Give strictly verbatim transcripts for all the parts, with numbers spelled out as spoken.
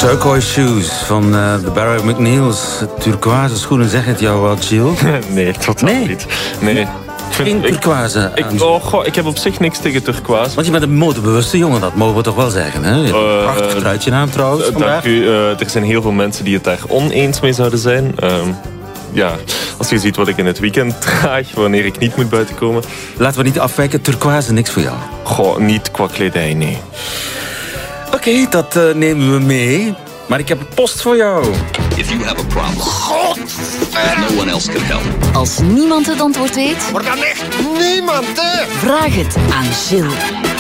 Turquoise Shoes van uh, de Barry McNeil's. Turquoise schoenen, zeg het jou wat, Gilles? Nee, totaal nee. niet. Nee. Geen turquoise. Ik, ik, oh, goh, ik heb op zich niks tegen turquoise. Want je bent een modebewuste jongen, dat mogen we toch wel zeggen, hè? Je hebt een uh, prachtig truitje aan trouwens. Uh, dank u. Uh, er zijn heel veel mensen die het daar oneens mee zouden zijn. Uh, ja, als je ziet wat ik in het weekend draag, wanneer ik niet moet buiten komen. Laten we niet afwijken, turquoise niks voor jou. Goh, niet qua kledij, nee. Oké, okay, dat uh, nemen we mee. Maar ik heb een post voor jou. If you have a problem, God, no one else can help. Als niemand het antwoord weet, wordt dan echt niemand, hè? Vraag het aan Gilles.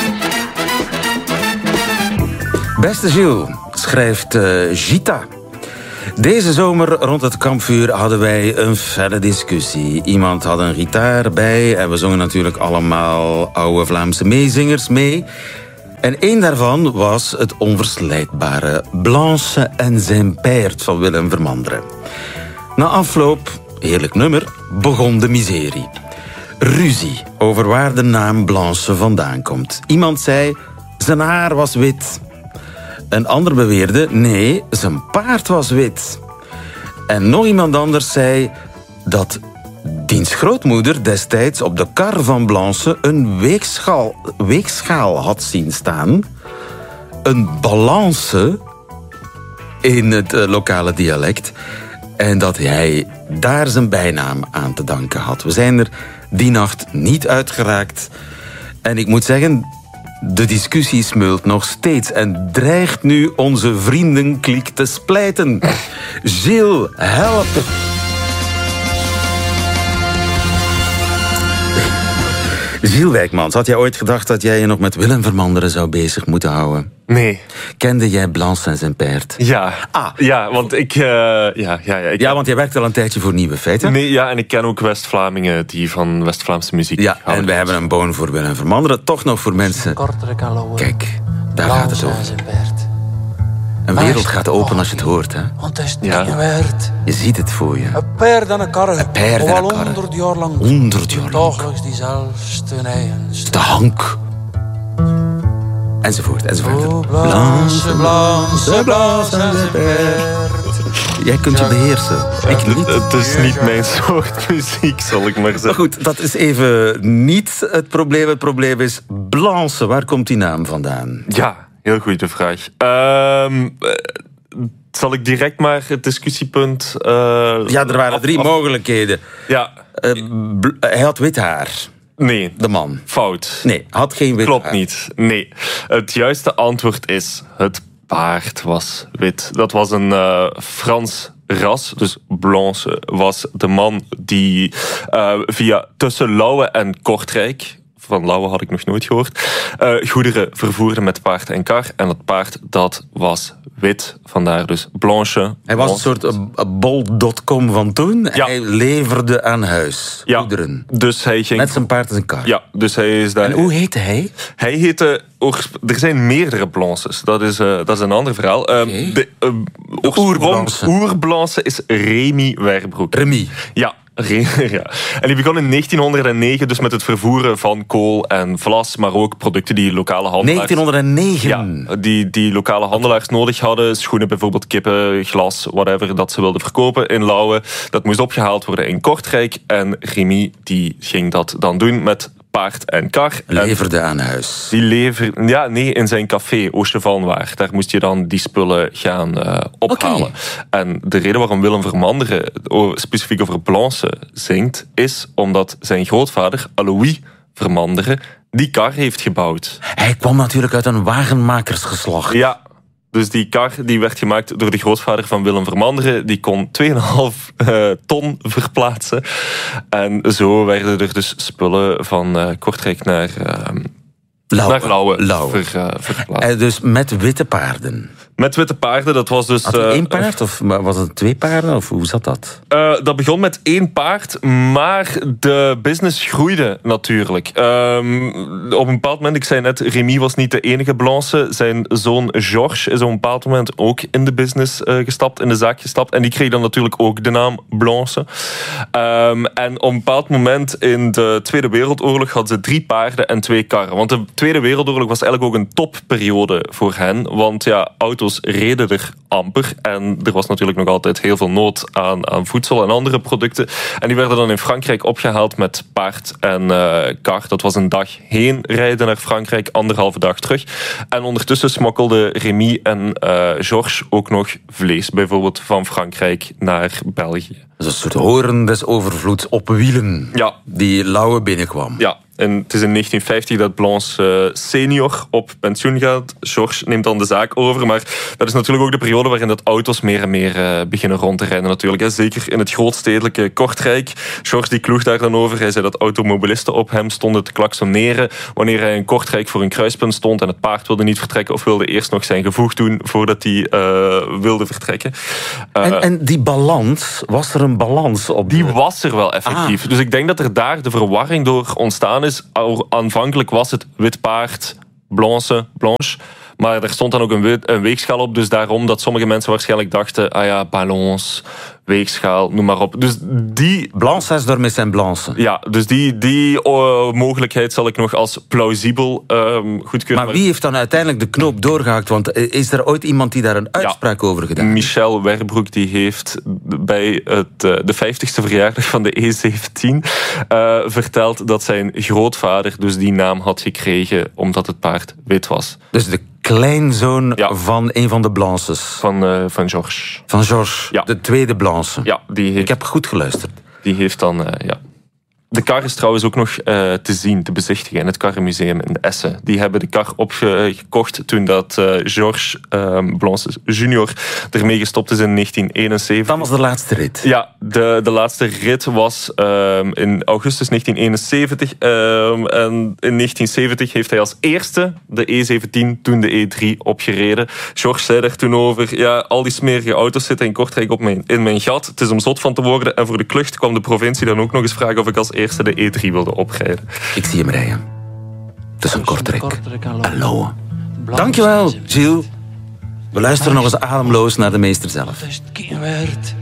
Beste Gilles, schrijft uh, Gita. Deze zomer rond het kampvuur hadden wij een felle discussie. Iemand had een gitaar bij en we zongen natuurlijk allemaal oude Vlaamse meezingers mee. En één daarvan was het onverslijtbare Blanche en zijn paard van Willem Vermanderen. Na afloop, heerlijk nummer, begon de miserie. Ruzie over waar de naam Blanche vandaan komt. Iemand zei, zijn haar was wit. Een ander beweerde, nee, zijn paard was wit. En nog iemand anders zei dat diens grootmoeder destijds op de kar van Blanche een weegschaal, weegschaal had zien staan. Een balance in het uh, lokale dialect. En dat hij daar zijn bijnaam aan te danken had. We zijn er die nacht niet uitgeraakt. En ik moet zeggen, de discussie smeult nog steeds en dreigt nu onze vriendenkliek te splijten. Gilles, help! Gilles Wijkmans, had jij ooit gedacht dat jij je nog met Willem Vermanderen zou bezig moeten houden? Nee. Kende jij Blanche en zijn paard? Ja. Ah. Ja, want ik... Uh, ja, ja, ja, ik ja, want jij werkt al een tijdje voor Nieuwe Feiten. Nee, ja, en ik ken ook West-Vlamingen die van West-Vlaamse muziek ja, houden. En we hebben een boon voor Willem Vermanderen. Toch nog voor mensen... Kijk, daar gaat het over. Een wereld gaat open als je het hoort, hè? Want het is niet ja. waard. Je ziet het voor je. Een paard en een karre. Een paard en een karre. Honderd jaar lang. Honderd jaar lang. Dagelijks diezelfde eigenste. De hank. Enzovoort, enzovoort. Oh, Blanche, Blanche, Blanche en zijn paard. Jij kunt je beheersen. Ik niet. Het is niet mijn soort muziek, zal ik maar zeggen. Maar goed, dat is even niet het probleem. Het probleem is Blanche. Waar komt die naam vandaan? Ja. Heel goede vraag. Uh, zal ik direct maar het discussiepunt... Uh, ja, er waren af, drie af, mogelijkheden. Ja. Uh, bl- hij had wit haar. Nee. De man. Fout. Nee, had geen wit Klopt haar. niet. Nee. Het juiste antwoord is... Het paard was wit. Dat was een uh, Frans ras. Dus Blanche was de man die uh, via tussen Lauwe en Kortrijk... Van Lauwe had ik nog nooit gehoord. Uh, goederen vervoerde met paard en kar. En dat paard, dat was wit. Vandaar dus Blanche. Hij was een soort uh, bol punt com van toen. Ja. Hij leverde aan huis ja. goederen. Dus hij ging... Met zijn paard en zijn kar. Ja, dus hij is daar... En hoe heette hij? Hij heette... Er zijn meerdere Blanches. Dat is, uh, dat is een ander verhaal. Okay. Uh, de uh, Oerblanche. Oerblanche is Remy Werbroek. Remy. Ja. Ja. En die begon in negentienhonderdnegen dus met het vervoeren van kool en vlas, maar ook producten die lokale handelaars... negentienhonderdnegen? Ja, die, die lokale handelaars nodig hadden. Schoenen bijvoorbeeld, kippen, glas, whatever, dat ze wilden verkopen in Lauwe. Dat moest opgehaald worden in Kortrijk. En Remy die ging dat dan doen met paard en kar. Leverde aan huis. Die leverde... Ja, nee, in zijn café, Oostervalwaard. Daar moest je dan die spullen gaan uh, ophalen. Okay. En de reden waarom Willem Vermanderen specifiek over Blanche zingt, is omdat zijn grootvader, Alois Vermanderen, die kar heeft gebouwd. Hij kwam natuurlijk uit een wagenmakersgeslacht. Ja. Dus die kar die werd gemaakt door de grootvader van Willem Vermanderen. Die kon twee komma vijf uh, ton verplaatsen. En zo werden er dus spullen van uh, Kortrijk naar, uh, Lauwe. naar Lauwe, Lauwe. Ver, uh, verplaatst. En dus met witte paarden? Met witte paarden, dat was dus... Had hij uh, één paard of was het twee paarden? Of hoe zat dat? Uh, dat begon met één paard, maar de business groeide natuurlijk. Um, op een bepaald moment, ik zei net, Remy was niet de enige Blanche. Zijn zoon Georges is op een bepaald moment ook in de business uh, gestapt, in de zaak gestapt. En die kreeg dan natuurlijk ook de naam Blanche. Um, en op een bepaald moment in de Tweede Wereldoorlog hadden ze drie paarden en twee karren. Want de Tweede Tweede Wereldoorlog was eigenlijk ook een topperiode voor hen. Want ja, auto's reden er amper. En er was natuurlijk nog altijd heel veel nood aan, aan voedsel en andere producten. En die werden dan in Frankrijk opgehaald met paard en uh, kar. Dat was een dag heen rijden naar Frankrijk, anderhalve dag terug. En ondertussen smokkelden Remy en uh, Georges ook nog vlees. Bijvoorbeeld van Frankrijk naar België. Dat is een soort horen des overvloeds op wielen. Ja. Die lauwe binnenkwam. Ja. En het is in negentien vijftig dat Blanche uh, senior op pensioen gaat. Georges neemt dan de zaak over. Maar dat is natuurlijk ook de periode waarin dat auto's meer en meer uh, beginnen rond te rijden. Natuurlijk, hè. Zeker in het grootstedelijke Kortrijk. Georges die kloeg daar dan over. Hij zei dat automobilisten op hem stonden te klaksoneren wanneer hij in Kortrijk voor een kruispunt stond en het paard wilde niet vertrekken of wilde eerst nog zijn gevoeg doen voordat hij uh, wilde vertrekken. Uh, en, en die balans, was er een balans op? Die was er wel effectief. Ah. Dus ik denk dat er daar de verwarring door ontstaan is. Aanvankelijk was het wit paard, Blanche, Blanche. Maar er stond dan ook een, we- een weegschaal op. Dus daarom dat sommige mensen waarschijnlijk dachten... ah ja, balance, weegschaal, noem maar op. Dus die... Blanche is daarmee zijn Blanche. Ja, dus die, die uh, mogelijkheid zal ik nog als plausibel um, goedkeuren. Maar wie heeft dan uiteindelijk de knoop doorgehaakt? Want is er ooit iemand die daar een uitspraak ja, over gedaan heeft? Michel Werbroek die heeft bij het, uh, de vijftigste verjaardag van de E zeventien uh, verteld dat zijn grootvader dus die naam had gekregen omdat het paard wit was. Dus de kleinzoon ja. van een van de Blanches. Van, uh, van Georges. Van Georges, ja. De tweede Blanche. Ja, die heeft, ik heb goed geluisterd. Die heeft dan, uh, ja... De kar is trouwens ook nog uh, te zien, te bezichtigen in het Karrenmuseum in Essen. Die hebben de kar opgekocht toen dat uh, Georges uh, Blanche junior ermee gestopt is in negentien eenenzeventig. Dat was de laatste rit? Ja, de, de laatste rit was uh, in augustus negentien eenenzeventig. Uh, en in negentien zeventig heeft hij als eerste de E zeventien, toen de E drie, opgereden. Georges zei er toen over, ja, al die smerige auto's zitten in Kortrijk op mijn, in mijn gat. Het is om zot van te worden. En voor de klucht kwam de provincie dan ook nog eens vragen of ik als eerste de E drie wilde oprijden. Ik zie hem rijden. Tussen Kortrijk en Louwen. Dankjewel, Gilles. We luisteren nog eens ademloos naar de meester zelf. Dat is het geen waard.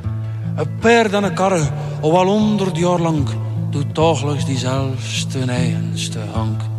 Een paard en een karre, al wel honderd jaar lang, doet dagelijks diezelfde eigenste hank.